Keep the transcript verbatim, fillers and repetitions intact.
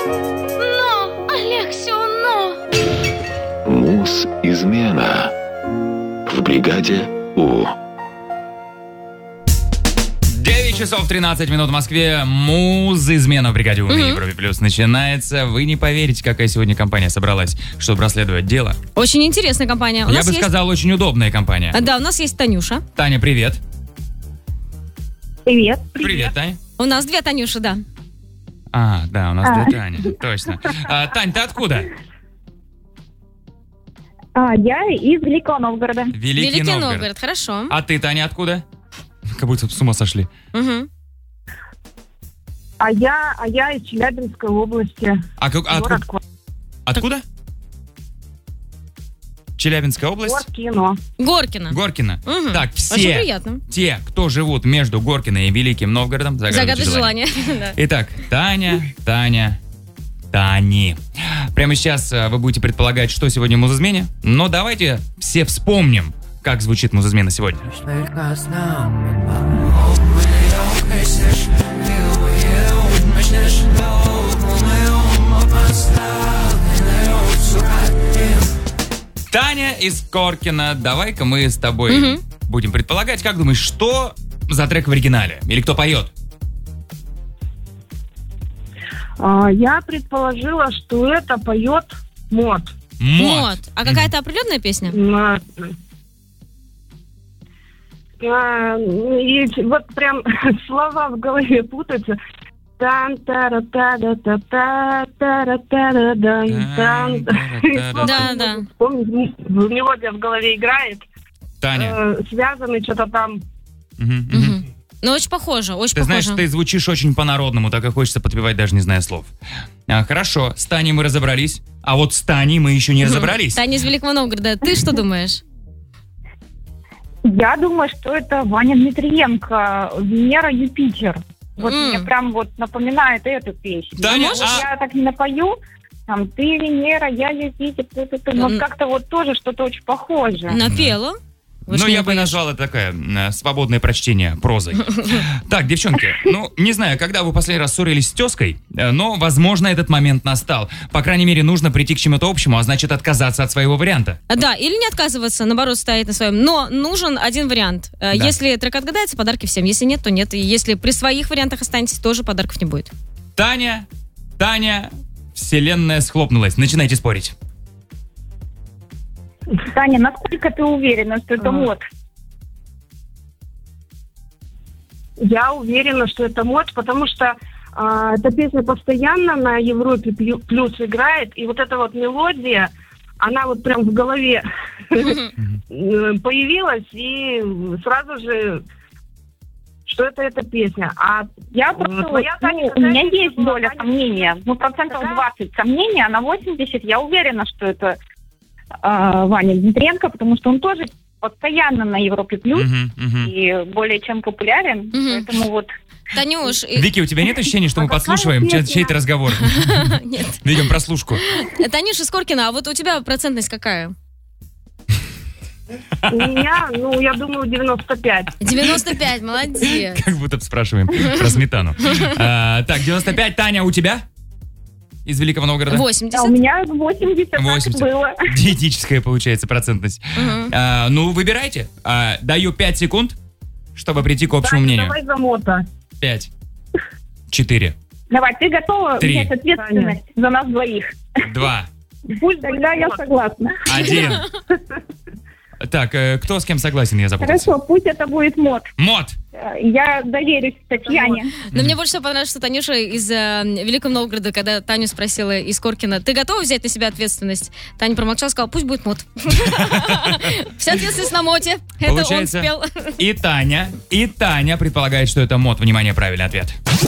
Но, Алексио, но... Муз-измена в бригаде У. девять часов тринадцать минут в Москве. Муз-измена в бригаде У на Европе Плюс начинается. Вы не поверите, какая сегодня компания собралась, чтобы расследовать дело. Очень интересная компания. У Я нас бы есть... сказал, очень удобная компания. А, да, у нас есть Танюша. Таня, привет. Привет. Привет, Таня. У нас две Танюши, да. А, да, у нас А. две Тани, точно. А, Тань, ты откуда? А, я из Великого Новгорода. Великий, Великий Новгород. Новгород, хорошо. А ты, Таня, откуда? Как будто с ума сошли. Мгм. А я, а я из Челябинской области. А, как- а Город откуда? Откуда? Челябинская область? Горкино. Горкино. Горкино. Мгм. Так, Очень все приятно. те, кто живут между Горкино и Великим Новгородом, загадывайте Загадывать желание. желание. Да. Итак, Таня, Таня, Тани. Прямо сейчас э, вы будете предполагать, что сегодня в музызмене, но давайте все вспомним, как звучит музызмена сегодня. Таня из Горкино, давай-ка мы с тобой Мгм. будем предполагать, как думаешь, что за трек в оригинале? Или кто поет? А, я предположила, что это поет Мот. Мод. А какая-то определенная песня? На- А, и вот прям слова в голове путаются. Тан тара та да та та тара тара дан тан. Да, да. Помню, мелодия в голове играет. Таня. Э, Связаны что-то там. Мгм, мгм. Мгм. Ну, очень похоже, очень Ты похоже. знаешь, ты звучишь очень по-народному, так и хочется подпевать, даже не зная слов. А, хорошо, с Таней мы разобрались, а вот с Таней мы еще не Мгм. разобрались. Таня из Великого Новгорода. Ты что думаешь? Я думаю, что это Ваня Дмитриенко, Венера, Юпитер. Вот М. мне прям вот напоминает эту песню. Таня, Может, а- я так не напою, там, ты Венера, я Юпитер, ты, ты, ты. Вот М. как-то вот тоже что-то очень похоже. Напела? Вы ж Ну, не я бы поешь. назвал это такое э, свободное прочтение прозой. Так, девчонки, ну, не знаю, когда вы последний раз ссорились с тезкой, э, но, возможно, этот момент настал. По крайней мере, нужно прийти к чему-то общему, а значит, отказаться от своего варианта. А, Да, или не отказываться, наоборот, стоять на своем. Но нужен один вариант. Э, Да. Если трек отгадается, подарки всем. Если нет, то нет. И если при своих вариантах останетесь, тоже подарков не будет. Таня, Таня, вселенная схлопнулась. Начинайте спорить. Таня, насколько ты уверена, что это А. Мот? Я уверена, что это Мот, потому что а, эта песня постоянно на Европе Плю- Плюс играет, и вот эта вот мелодия, она вот прям в голове э, появилась, и сразу же, что это эта песня. А я просто... Ну, я, Таня, у меня есть доля сомнения. Ну, процентов двадцать сомнения, а на восемьдесят я уверена, что это э, Ваня Дмитренко, потому что он тоже постоянно на Европе Плюс Мгм, мгм. и более чем популярен. Мгм. Поэтому вот... Танюш, и- Вики, у тебя нет ощущения, что мы А какая подслушиваем чей- песня? чей-то разговор? нет. Ведем прослушку. Танюша Скоркина, а вот у тебя процентность какая? У меня, ну, я думаю, девяносто пять. девяносто пять, молодец. Как будто бы спрашиваем про сметану. А, Так, девяносто пять. Таня, у тебя? Из Великого Новгорода? А у восемьдесят. меня восемьдесят, так восемьдесят. было. Диетическая получается процентность. Мгм. А, ну, выбирайте. А, даю пять секунд, чтобы прийти к общему Таня, мнению. давай за Мота. пять. четыре. Давай, ты готова Три. взять ответственность за нас двоих? два. Пусть Тогда я согласна. один. Так, э, кто с кем согласен, я запутался. Хорошо, пусть это будет Мот. Мод. Э, Я доверюсь Татьяне. Но мне больше всего понравилось, что Танюша из э, Великого Новгорода, когда Таню спросила из Коркина, ты готова взять на себя ответственность? Таня промолчала, сказала, пусть будет Мот. Вся ответственность на Моте. Это он Получается, спел. и Таня, и Таня предполагает, что это мод. Внимание, правильный ответ.